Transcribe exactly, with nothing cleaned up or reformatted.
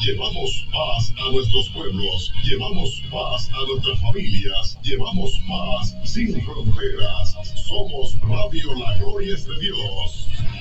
Llevamos paz a nuestros pueblos, llevamos paz a nuestras familias, llevamos paz sin fronteras. Somos Radio La Gloria es de Dios.